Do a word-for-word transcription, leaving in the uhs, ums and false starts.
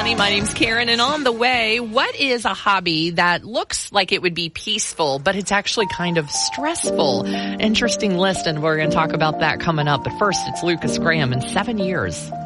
Money. My name's Karen, and on the way, what is a hobby that looks like it would be peaceful, but it's actually kind of stressful? Interesting list, and we're going to talk about that coming up. But first, it's Lucas Graham in seven years.